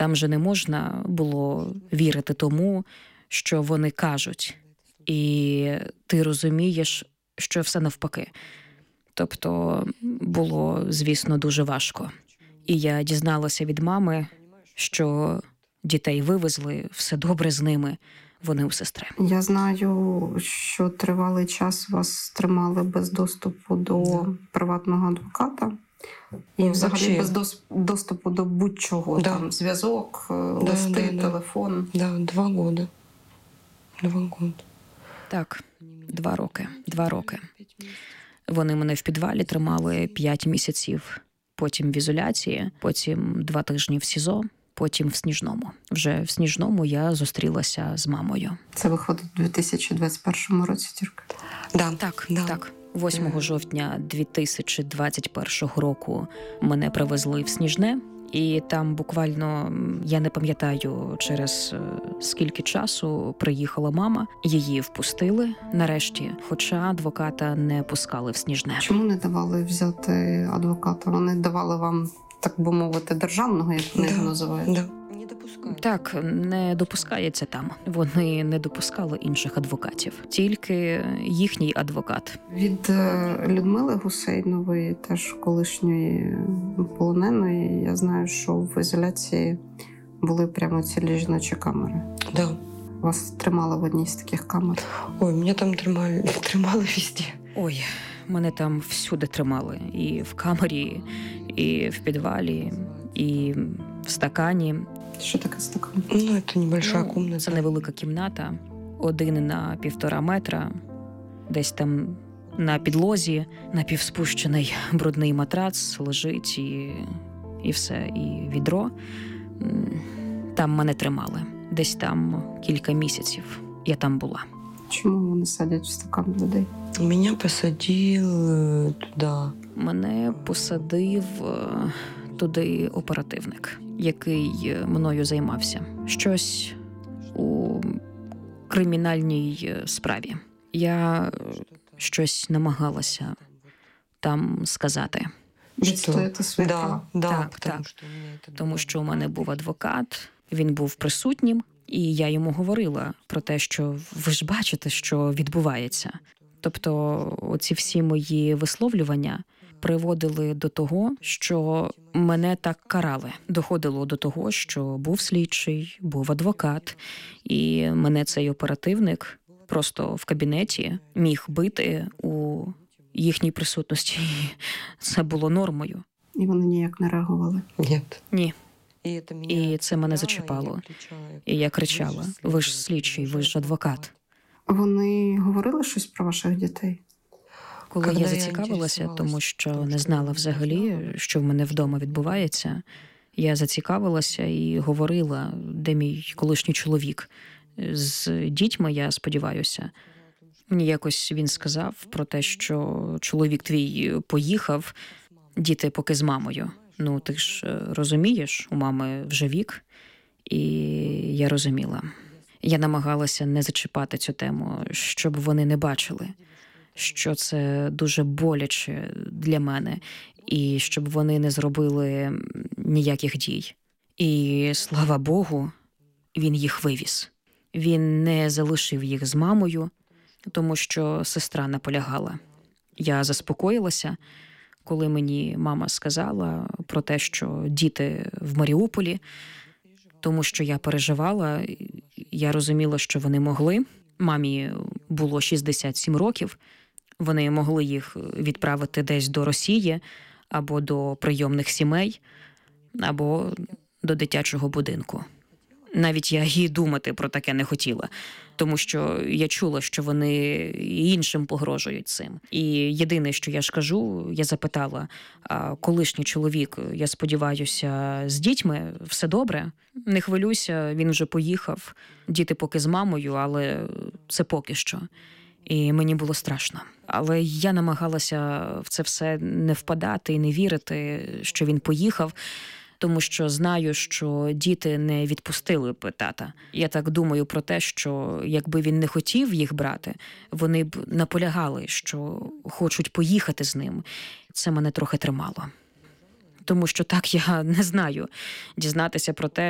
там же не можна було вірити тому, що вони кажуть. І ти розумієш, що все навпаки. Тобто було, звісно, дуже важко. І я дізналася від мами, що дітей вивезли, все добре з ними, вони у сестри. Я знаю, що тривалий час вас тримали без доступу до приватного адвоката. І взагалі без доступу до будь-чого. Там зв'язок, листи, телефон. 2 года. 2 года. Так, 2 роки. 2 роки. Вони мене в підвалі тримали 5 місяців. Потім в ізоляції, потім 2 тижні в СІЗО, потім в Сніжному. Вже в Сніжному я зустрілася з мамою. Це виходить у 2021 році тільки? Так. 8 жовтня 2021 року мене привезли в Сніжне. І там буквально, я не пам'ятаю, через скільки часу приїхала мама. Її впустили нарешті, хоча адвоката не пускали в Сніжне. Чому не давали взяти адвоката? Вони давали вам, так би мовити, державного, як вони його називають? Не допускають. Так, не допускається там. Вони не допускали інших адвокатів. Тільки їхній адвокат. Від Людмили Гусейнової, теж колишньої полоненої, я знаю, що в ізоляції були прямо цілі жіночі камери. Да. Вас тримали в одній з таких камер? Ой, мене там тримали везде. Ой, мене там всюди тримали. І в камері, і в підвалі, і в стакані. Що таке стакан? Ну, це небольшая комната. Це невелика кімната, 1 на 1,5 метра, десь там на підлозі, напівспущений брудний матрац лежить і все, і відро. Там мене тримали. Десь там кілька місяців я там була. Чому вони садять в стакан людей? Мене посадив туди. Мене посадив туди оперативник, який мною займався. Щось у кримінальній справі. Я щось намагалася там сказати. Відстояти свої права? Так. Тому що у мене був адвокат, він був присутнім, і я йому говорила про те, що ви ж бачите, що відбувається. Тобто оці всі мої висловлювання приводили до того, що мене так карали. Доходило до того, що був слідчий, був адвокат, і мене цей оперативник просто в кабінеті міг бити у їхній присутності. Це було нормою. І вони ніяк не реагували? Ні. І це мене зачіпало. І я кричала: ви ж слідчий, ви ж адвокат. Вони говорили щось про ваших дітей? Коли я зацікавилася, тому що не знала взагалі, що в мене вдома відбувається, я зацікавилася і говорила, де мій колишній чоловік. З дітьми, я сподіваюся. Мені якось він сказав про те, що чоловік твій поїхав, діти поки з мамою. Ну, ти ж розумієш, у мами вже вік. І я розуміла. Я намагалася не зачіпати цю тему, щоб вони не бачили, що це дуже боляче для мене, і щоб вони не зробили ніяких дій. І, слава Богу, він їх вивіз. Він не залишив їх з мамою, тому що сестра наполягала. Я заспокоїлася, коли мені мама сказала про те, що діти в Маріуполі, тому що я переживала, я розуміла, що вони могли. Мамі було 67 років, вони могли їх відправити десь до Росії, або до прийомних сімей, або до дитячого будинку. Навіть я і думати про таке не хотіла, тому що я чула, що вони і іншим погрожують цим. І єдине, що я ж кажу, я запитала: а колишній чоловік, я сподіваюся, з дітьми все добре? Не хвилюйся, він вже поїхав, діти поки з мамою, але це поки що. І мені було страшно. Але я намагалася в це все не впадати і не вірити, що він поїхав, тому що знаю, що діти не відпустили б тата. Я так думаю про те, що якби він не хотів їх брати, вони б наполягали, що хочуть поїхати з ним. Це мене трохи тримало. Тому що так я не знаю дізнатися про те,